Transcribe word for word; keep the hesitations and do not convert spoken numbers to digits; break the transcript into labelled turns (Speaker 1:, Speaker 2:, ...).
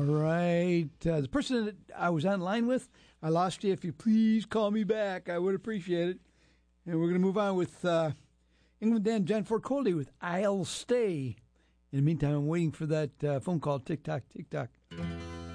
Speaker 1: right. Uh, the person that I was online with, I lost you. If you please call me back, I would appreciate it. And we're going to move on with uh, England Dan John Ford Coley with I'll Stay. In the meantime, I'm waiting for that uh, phone call. Tick tock, tick tock.